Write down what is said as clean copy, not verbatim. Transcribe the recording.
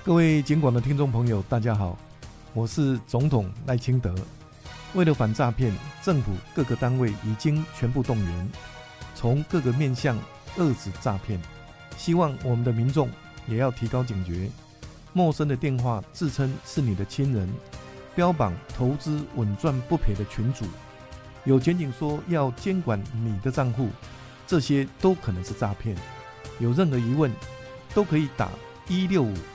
各位警广的听众朋友，大家好，我是总统赖清德。为了反诈骗，政府各个单位已经全部动员，从各个面向遏止诈骗。希望我们的民众也要提高警觉，陌生的电话自称是你的亲人，标榜投资稳赚不赔的群组，有检警说要监管你的账户，这些都可能是诈骗。有任何疑问，都可以打